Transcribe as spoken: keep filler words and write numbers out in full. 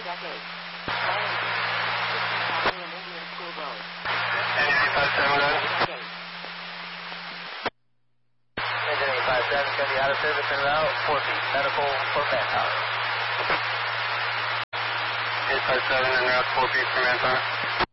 decade. Following Indian School Road. Engine five seven, go ahead. Engine eight five seven, going to be out of service en route, four feet, medical for manpower. eight five seven, en route, four feet for manpower.